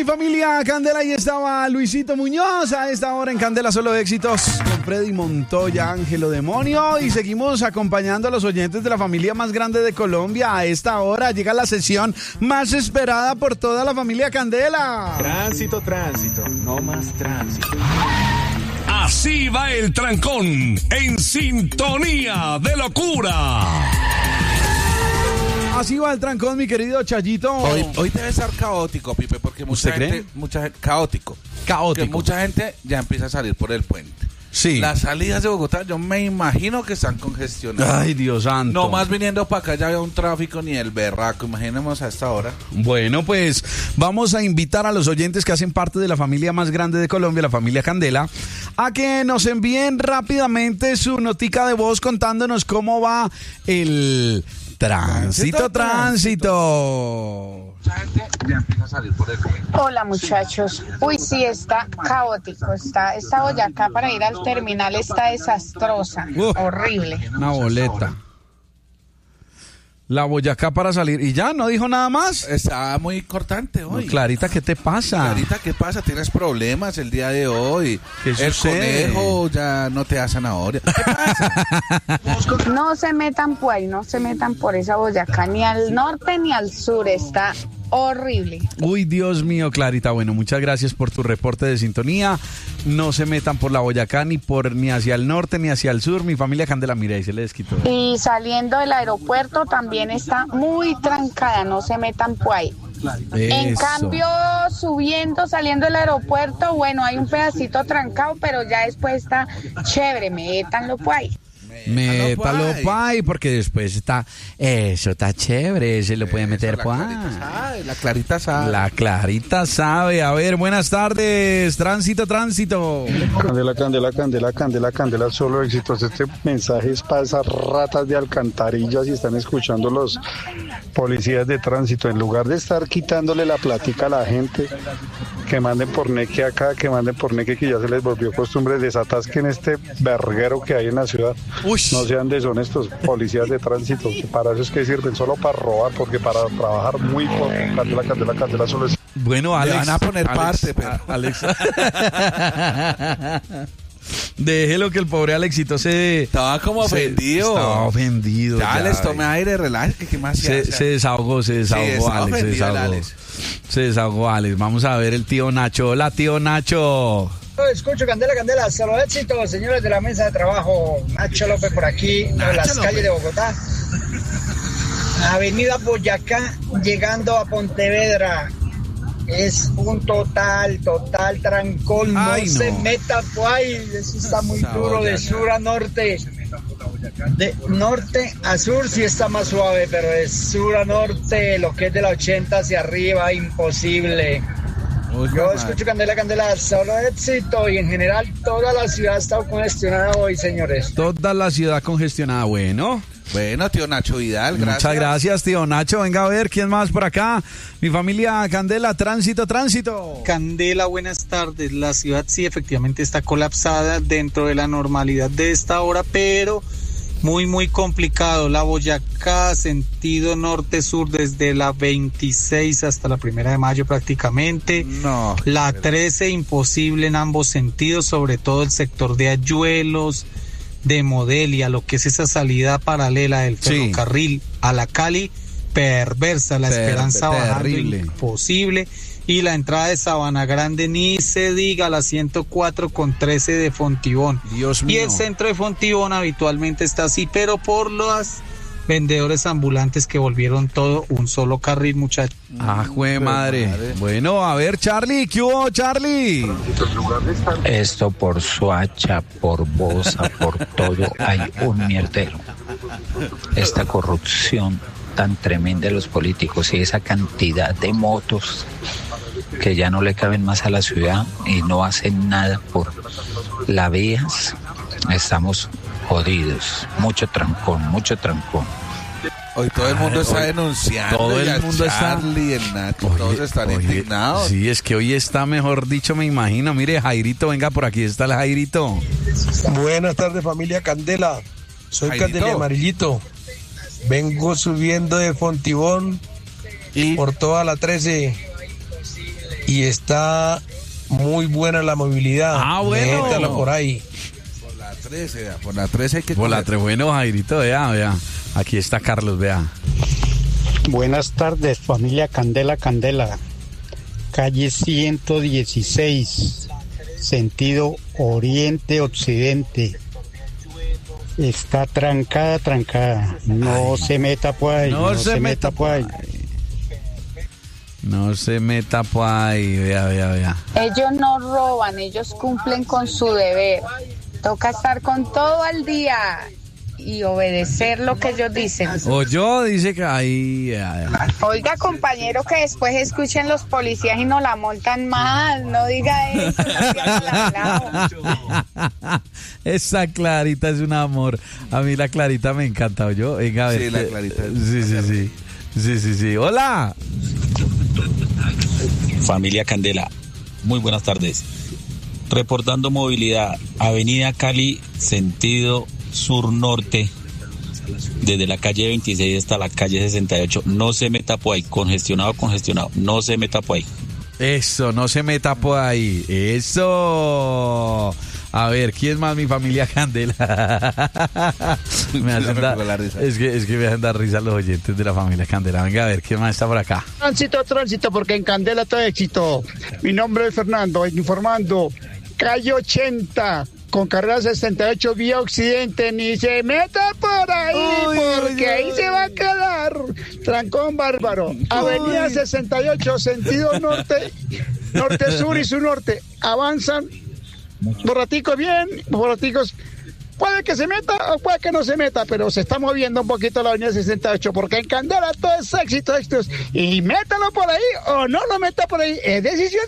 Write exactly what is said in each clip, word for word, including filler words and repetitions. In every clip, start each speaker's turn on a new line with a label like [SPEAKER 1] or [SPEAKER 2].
[SPEAKER 1] mi familia Candela, ahí estaba Luisito Muñoz a esta hora en Candela Solo Éxitos con Freddy Montoya, Ángelo Demonio, y seguimos acompañando a los oyentes de la familia más grande de Colombia. A esta hora llega la sesión más esperada por toda la familia Candela.
[SPEAKER 2] Tránsito, tránsito, no más tránsito.
[SPEAKER 3] Así va el trancón en sintonía de locura.
[SPEAKER 1] Así va el trancón, mi querido Chayito.
[SPEAKER 4] Hoy, hoy debe ser caótico, Pipe, porque mucha
[SPEAKER 1] ¿Usted
[SPEAKER 4] gente,
[SPEAKER 1] cree?
[SPEAKER 4] mucha gente, caótico.
[SPEAKER 1] Caótico.
[SPEAKER 4] Que mucha gente ya empieza a salir por el puente.
[SPEAKER 1] Sí.
[SPEAKER 4] Las salidas de Bogotá, yo me imagino que están congestionadas.
[SPEAKER 1] Ay, Dios santo.
[SPEAKER 4] No más viniendo para acá ya había un tráfico ni el berraco, imaginemos a esta hora.
[SPEAKER 1] Bueno, pues vamos a invitar a los oyentes que hacen parte de la familia más grande de Colombia, la familia Candela, a que nos envíen rápidamente su notica de voz contándonos cómo va el tránsito, tránsito.
[SPEAKER 4] Mucha gente ya empieza a salir por el puente.
[SPEAKER 5] Hola muchachos, uy sí está caótico, está esta Boyacá para ir al terminal está desastrosa,
[SPEAKER 1] Uh,
[SPEAKER 5] horrible.
[SPEAKER 1] Una boleta. La Boyacá para salir. ¿Y ya? ¿No dijo nada más?
[SPEAKER 4] Está muy cortante hoy.
[SPEAKER 1] No, Clarita, ¿qué te pasa?
[SPEAKER 4] Clarita, ¿qué pasa? ¿Tienes problemas el día de hoy?
[SPEAKER 1] ¿Qué
[SPEAKER 4] El
[SPEAKER 1] sucede?
[SPEAKER 4] conejo ya no te da zanahoria. ¿Qué pasa?
[SPEAKER 5] No se metan por ahí, no se metan por esa Boyacá, ni al norte ni al sur, está horrible.
[SPEAKER 1] Uy, Dios mío, Clarita. Bueno, muchas gracias por tu reporte de sintonía. No se metan por la Boyacá ni por ni hacia el norte ni hacia el sur. Mi familia Candela, mira, ahí se le desquitó.
[SPEAKER 5] Y saliendo del aeropuerto también está muy trancada, no se metan por ahí. En
[SPEAKER 1] Eso.
[SPEAKER 5] cambio, subiendo, saliendo del aeropuerto, bueno, hay un pedacito trancado, pero ya después está chévere, métanlo por ahí.
[SPEAKER 1] Métalo, pay, porque después está, eso está chévere, se lo puede meter,
[SPEAKER 4] la
[SPEAKER 1] pay.
[SPEAKER 4] Clarita sabe, la Clarita sabe.
[SPEAKER 1] La Clarita sabe. A ver, buenas tardes, tránsito, tránsito.
[SPEAKER 6] Candela, candela, candela, candela, candela, solo éxitos. Este mensaje es para esas ratas de alcantarillas y están escuchando los policías de tránsito. En lugar de estar quitándole la plática a la gente, que manden por neque acá, que manden por neque, que ya se les volvió costumbre, desatasquen este verguero que hay en la ciudad.
[SPEAKER 1] Uy.
[SPEAKER 6] No sean deshonestos, policías de tránsito. Para eso es que sirven, solo para robar, porque para trabajar muy poco. Candela, candela, candela, solo es...
[SPEAKER 1] Bueno, Alex.
[SPEAKER 4] Le van a poner
[SPEAKER 1] Alex,
[SPEAKER 4] parte, pero.
[SPEAKER 1] a- Alex. Déjelo que el pobre Alexito se...
[SPEAKER 4] Estaba como
[SPEAKER 1] se-
[SPEAKER 4] ofendido.
[SPEAKER 1] Estaba ofendido.
[SPEAKER 4] Ya, les
[SPEAKER 1] eh.
[SPEAKER 4] tomé aire, relájate, ¿qué más
[SPEAKER 1] Se,
[SPEAKER 4] hace?
[SPEAKER 1] se desahogó, se desahogó,
[SPEAKER 4] Sí, estaba
[SPEAKER 1] Alex, se
[SPEAKER 4] ofendido el
[SPEAKER 1] desahogó.
[SPEAKER 4] Alex.
[SPEAKER 1] Se desahogó, Alex. Vamos a ver el tío Nacho. Hola, tío Nacho.
[SPEAKER 7] Escucho Candela, Candela, solo éxito, señores de la mesa de trabajo. Nacho López por aquí, en las
[SPEAKER 4] López.
[SPEAKER 7] calles de Bogotá. Avenida Boyacá, llegando a Pontevedra. Es un total, total trancón. No,
[SPEAKER 1] Ay, no.
[SPEAKER 7] se meta por ahí, eso está muy
[SPEAKER 4] Esa
[SPEAKER 7] duro de
[SPEAKER 4] Boyacá.
[SPEAKER 7] sur a norte. De norte a sur sí está más suave, pero de sur a norte, lo que es de la ochenta hacia arriba, imposible.
[SPEAKER 4] Uy,
[SPEAKER 7] Yo
[SPEAKER 4] madre.
[SPEAKER 7] escucho Candela, Candela, solo éxito y en general toda la ciudad está congestionada hoy, señores.
[SPEAKER 1] Toda la ciudad congestionada. Bueno,
[SPEAKER 4] Bueno, tío Nacho Vidal, gracias.
[SPEAKER 1] muchas gracias, tío Nacho. Venga a ver quién más por acá. Mi familia Candela, tránsito, tránsito.
[SPEAKER 8] Candela, buenas tardes. La ciudad sí efectivamente está colapsada dentro de la normalidad de esta hora, pero muy, muy complicado. La Boyacá, sentido norte-sur, desde la veintiséis hasta la primera de mayo prácticamente.
[SPEAKER 4] No.
[SPEAKER 8] La trece, imposible en ambos sentidos, sobre todo el sector de Ayuelos, de Modelia, lo que es esa salida paralela del
[SPEAKER 1] Sí.
[SPEAKER 8] ferrocarril a la Cali, perversa, la
[SPEAKER 1] Ter-
[SPEAKER 8] Esperanza bajando,
[SPEAKER 1] terrible.
[SPEAKER 8] imposible. Y la entrada de Sabana Grande, ni se diga, la ciento cuatro con trece de Fontibón.
[SPEAKER 1] Dios
[SPEAKER 8] Y
[SPEAKER 1] mío.
[SPEAKER 8] el centro de Fontibón habitualmente está así, pero por los vendedores ambulantes que volvieron todo un solo carril, muchachos.
[SPEAKER 1] Ah, jue madre.
[SPEAKER 4] madre.
[SPEAKER 1] Bueno, a ver, Charlie, ¿qué hubo, Charlie?
[SPEAKER 9] Esto por Soacha, por Bosa, por todo hay un mierdero. Esta corrupción tan tremenda de los políticos y esa cantidad de motos que ya no le caben más a la ciudad y no hacen nada por las vías, estamos jodidos. Mucho trancón, mucho trancón.
[SPEAKER 4] Hoy todo el mundo está denunciando.
[SPEAKER 1] todo el
[SPEAKER 4] y a
[SPEAKER 1] mundo está-
[SPEAKER 4] Charlie, el Nacho, todos están
[SPEAKER 1] oye,
[SPEAKER 4] indignados.
[SPEAKER 1] Sí, es que hoy está, mejor dicho, me imagino. Mire, Jairito, venga, por aquí está el Jairito.
[SPEAKER 10] Buenas tardes, familia Candela. Soy
[SPEAKER 4] Jairito.
[SPEAKER 10] Candela Amarillito. Vengo subiendo de Fontibón
[SPEAKER 4] Y
[SPEAKER 10] por toda la trece y está muy buena la movilidad.
[SPEAKER 1] Ah, bueno.
[SPEAKER 10] Métalo por ahí.
[SPEAKER 4] Por la trece, vea, por la trece hay que
[SPEAKER 1] Por la
[SPEAKER 4] coger.
[SPEAKER 1] tres, bueno, Jairito, vea, vea. Aquí está Carlos, vea.
[SPEAKER 11] Buenas tardes, familia Candela Candela. Calle ciento dieciséis, sentido oriente-occidente. Está trancada, trancada. No se meta por ahí.
[SPEAKER 1] No, se, meta por ahí.
[SPEAKER 11] ahí.
[SPEAKER 1] No se meta por ahí, vea, vea, vea.
[SPEAKER 5] Ellos no roban, ellos cumplen con su deber. Toca estar con todo al día y obedecer lo que ellos dicen.
[SPEAKER 1] O yo dice que ahí. vea, vea.
[SPEAKER 5] Oiga, compañero, que después escuchen los policías y nos la montan mal. No diga eso. No sea aclarado.
[SPEAKER 1] Esa Clarita es un amor. A mí la Clarita me encanta, yo. Venga, a ver.
[SPEAKER 4] Sí, la
[SPEAKER 1] eh,
[SPEAKER 4] Clarita.
[SPEAKER 1] Sí, sí, sí. Sí, sí, sí. Hola.
[SPEAKER 12] Familia Candela, muy buenas tardes. Reportando movilidad, Avenida Cali, sentido sur-norte, desde la calle veintiséis hasta la calle sesenta y ocho. No se meta por ahí, congestionado, congestionado. No se meta por ahí.
[SPEAKER 1] Eso, no se meta por ahí. Eso. A ver, ¿quién más mi familia Candela? me hacen dar, es, que, es que me hacen dar risa los oyentes de la familia Candela. Venga, a ver, ¿quién más está por acá?
[SPEAKER 11] Tránsito, tránsito, porque en Candela todo éxito. Mi nombre es Fernando, informando. Calle ochenta, con carrera sesenta y ocho, vía occidente. Ni se meta por ahí,
[SPEAKER 1] uy,
[SPEAKER 11] porque
[SPEAKER 1] uy,
[SPEAKER 11] ahí
[SPEAKER 1] uy.
[SPEAKER 11] se va a quedar. Trancón bárbaro. Avenida
[SPEAKER 1] Uy.
[SPEAKER 11] sesenta y ocho, sentido norte, norte-sur y sur-norte. Avanzan. Borraticos bien, borraticos. Puede que se meta o puede que no se meta, pero se está moviendo un poquito la avenida sesenta y ocho, porque en Candela todo es éxito, éxitos. Y métalo por ahí o no lo meta por ahí, es decisión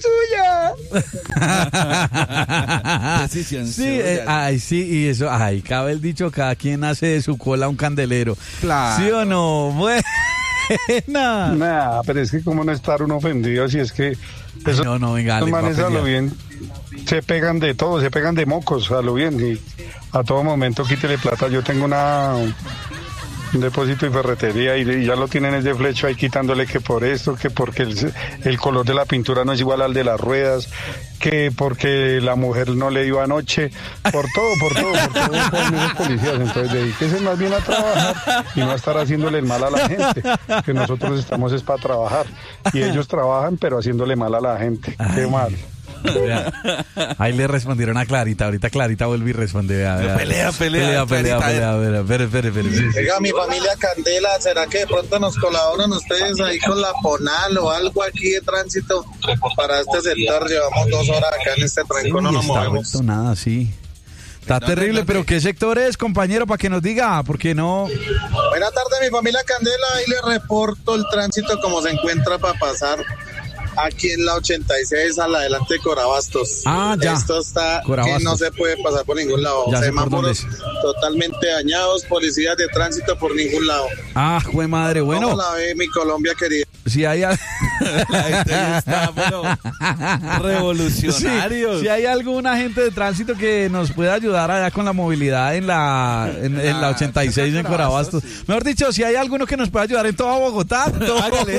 [SPEAKER 11] suya.
[SPEAKER 4] Decisión
[SPEAKER 1] Sí,
[SPEAKER 4] suya.
[SPEAKER 1] eh, ay, sí, y eso, ay, cabe el dicho, cada quien hace de su cola un candelero.
[SPEAKER 4] Claro.
[SPEAKER 1] ¿Sí o no? Buena.
[SPEAKER 6] Nah, pero es que como no estar uno ofendido si es que
[SPEAKER 1] Ay,
[SPEAKER 6] esos
[SPEAKER 1] no, no, venga,
[SPEAKER 6] esos
[SPEAKER 1] Alex, va a
[SPEAKER 6] manes a lo
[SPEAKER 1] pelear.
[SPEAKER 6] bien se pegan de todo, se pegan de mocos a lo bien y a todo momento quítele plata. Yo tengo una un depósito y ferretería y, y ya lo tienen ese flecho ahí quitándole que por esto, que porque el, el color de la pintura no es igual al de las ruedas, que porque la mujer no le dio anoche, por todo, por todo, por todo con esos policías. Entonces dedíquese más bien a trabajar y no a estar haciéndole el mal a la gente, que nosotros estamos es para trabajar y ellos trabajan pero haciéndole mal a la gente. Qué mal.
[SPEAKER 1] Vea, ahí le respondieron a Clarita. Ahorita Clarita vuelve y responde. Vea, vea.
[SPEAKER 4] Pelea, pelea,
[SPEAKER 1] pelea, pelea,
[SPEAKER 4] Clarita,
[SPEAKER 1] pelea, pelea. Espere, espere, espere.
[SPEAKER 8] Oiga, mi familia Candela, ¿será que de pronto nos colaboran ustedes ahí con la Ponal o algo aquí de tránsito para este sector? Llevamos dos horas acá en este trancón, no
[SPEAKER 1] Uy,
[SPEAKER 8] nos
[SPEAKER 1] está
[SPEAKER 8] movemos.
[SPEAKER 1] vuelto nada, sí. Está
[SPEAKER 4] ¿Dónde,
[SPEAKER 1] terrible,
[SPEAKER 4] dónde?
[SPEAKER 1] pero ¿qué sector es, compañero, para que nos diga? Porque no...
[SPEAKER 8] Buenas tardes, mi familia Candela, ahí les reporto el tránsito como se encuentra para pasar aquí en la ochenta y seis a la adelante de Corabastos.
[SPEAKER 1] Ah, ya.
[SPEAKER 8] Esto está
[SPEAKER 1] Corabastos.
[SPEAKER 8] que no se puede pasar por ningún lado.
[SPEAKER 1] Ya sé por
[SPEAKER 8] Semáforos
[SPEAKER 1] dónde
[SPEAKER 8] totalmente dañados, policías de tránsito por ningún lado.
[SPEAKER 1] Ah, jue madre, bueno.
[SPEAKER 8] ¿Cómo la ve mi Colombia querida?
[SPEAKER 1] Si hay... al-
[SPEAKER 4] La gente ya está, pero revolucionarios.
[SPEAKER 1] Sí, si hay algún agente de tránsito que nos pueda ayudar allá con la movilidad en la en, en la ochenta y seis en Corabastos. Mejor dicho, si hay alguno que nos pueda ayudar en toda Bogotá. todo.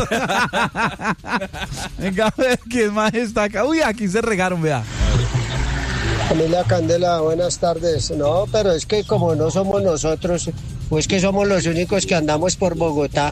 [SPEAKER 1] Venga, a ver quién más está acá. Uy, aquí se regaron, vea.
[SPEAKER 7] Familia Candela, buenas tardes. No, pero es que como no somos nosotros, pues que somos los únicos que andamos por Bogotá.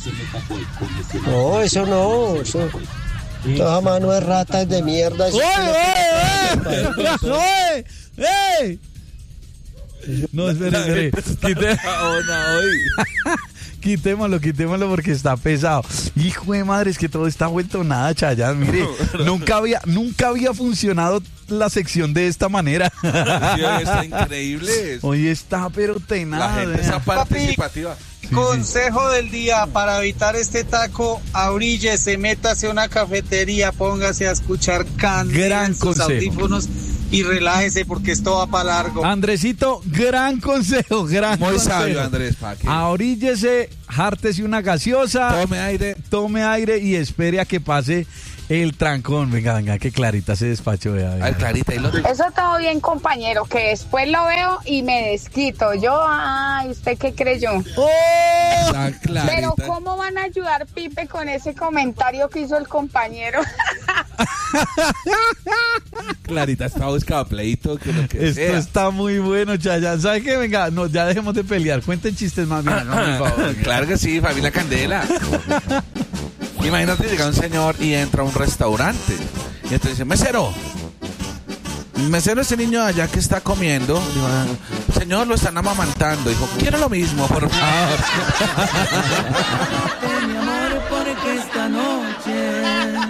[SPEAKER 7] No, eso no, eso. Toda mano de ratas de mierda. eso
[SPEAKER 1] ¡Oye,
[SPEAKER 7] es lo que-
[SPEAKER 1] oye, oye! ¡Ey! No, espere, espere. Quite- Quitémoslo, quitémoslo porque está pesado. Hijo de madre, es que todo está vuelto nada, Chayanne. Mire, nunca había, nunca había funcionado la sección de esta manera.
[SPEAKER 4] Sí, hoy está increíble.
[SPEAKER 1] Hoy está, pero tenaz.
[SPEAKER 4] La gente está participativa.
[SPEAKER 8] Consejo del día para evitar este taco, abríllese, métase a una cafetería, póngase a escuchar Candela
[SPEAKER 1] Gran
[SPEAKER 8] en sus
[SPEAKER 1] consejo.
[SPEAKER 8] audífonos y relájese porque esto va para largo.
[SPEAKER 1] Andresito, gran consejo, gran
[SPEAKER 4] Muy
[SPEAKER 1] consejo.
[SPEAKER 4] sabio, Andrés, ¿para qué?
[SPEAKER 1] Ahoríllese, jártese una gaseosa,
[SPEAKER 4] Tome aire.
[SPEAKER 1] tome aire y espere a que pase el trancón. Venga, venga, que Clarita se despachó. Vea, vea.
[SPEAKER 4] Ay, Clarita, y lo
[SPEAKER 5] Eso todo bien, compañero, que después lo veo y me desquito. Yo, ay, ¿usted qué creyó?
[SPEAKER 4] Está Clarita.
[SPEAKER 5] Pero ¿cómo van a ayudar, Pipe, con ese comentario que hizo el compañero?
[SPEAKER 4] Clarita está buscando pleito, que lo que
[SPEAKER 1] Esto
[SPEAKER 4] sea.
[SPEAKER 1] está muy bueno, Chayanne. ¿Sabe qué? Venga, no, ya dejemos de pelear. Cuenten chistes más bien, no, por favor.
[SPEAKER 4] Claro que sí, familia Candela. Imagínate, llega un señor y entra a un restaurante. Y entonces dice, mesero. Mesero, ese niño de allá que está comiendo. Digo, ah, señor, lo están amamantando. Dijo, quiero lo mismo, por favor.
[SPEAKER 13] Mi amor, porque esta noche